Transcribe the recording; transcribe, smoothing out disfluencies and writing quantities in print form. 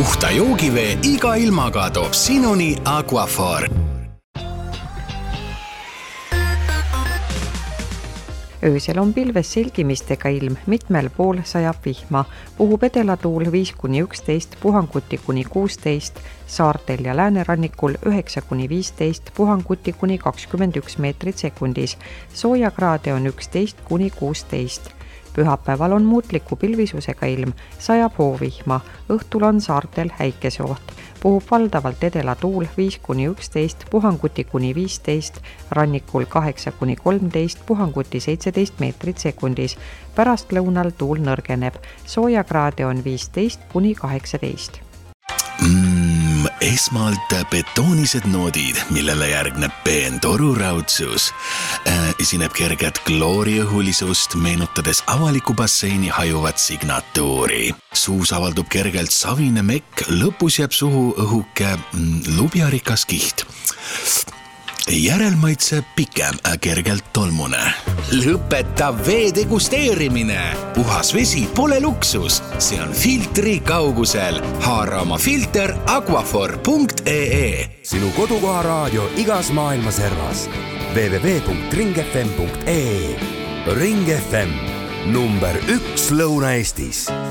puhta joogivee iga ilmaga toob sinuni Aquaphor. Öösel on pilves selgimistega ilm, mitmel pool sajab vihma, puhub edelatuul 5-11, puhanguti kuni 16, saartel ja läänerannikul 9-15, puhanguti kuni 21 meetrit sekundis, soojakraade on 11-16. Pühapäeval on muutliku pilvisusega ilm, sajab hoovihma, õhtul on saartel häikeseoht. Puhub valdavalt edelatuul 5-11, puhanguti kuni 15, rannikul 8-13, puhanguti 17 meetrit sekundis. Pärast lõunal tuul nõrgeneb, soojakraade on 15-18. Esmalt betoonised noodid, millele järgneb peen toruraudsus. Esineb kerget klooriõhulisust, meenutades avaliku basseini hajuvat signatuuri. Suus avaldub kergelt savine mekk, lõpus jääb suhu õhuke lubjarikas kiht. Järelmaitse pikem, kergelt tolmune. Lõpeta vee degusteerimine. Puhas vesi pole luksus, see on filtri kaugusel. Haara oma filter aquaphor.ee. Sinu kodukoha raadio igas maailma servas. www.ringfm.ee. Ring FM, number 1 Lõuna-Eestis.